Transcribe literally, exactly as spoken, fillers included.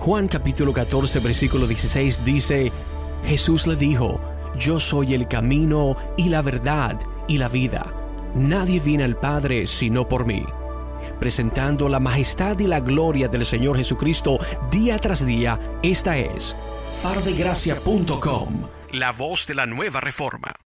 Juan capítulo catorce, versículo dieciséis dice: Jesús le dijo: Yo soy el camino y la verdad y la vida. Nadie viene al Padre sino por mí. Presentando la majestad y la gloria del Señor Jesucristo día tras día, esta es faro de gracia punto com, la voz de la nueva reforma.